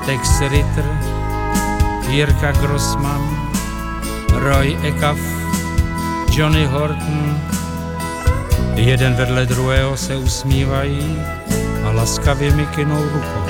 Tex Ritter, Jirka Grossman, Roy Ekav, Johnny Horton, jeden vedle druhého se usmívají a laskavě mi kynou rukou.